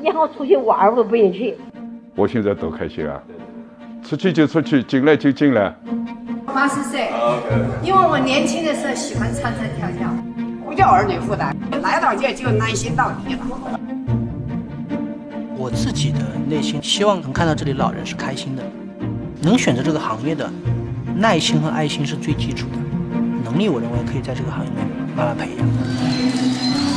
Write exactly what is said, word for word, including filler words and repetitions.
你好出去玩我都不愿意去。 我现在多开心啊！出去就出去，进来就进来。 八十岁，因为我年轻的时候喜欢唱唱跳跳， 不叫儿女负担，来到这就耐心到底了。 我自己的内心希望能看到这里老人是开心的，能选择这个行业的耐心和爱心是最基础的，能力我认为可以在这个行业里面慢慢培养。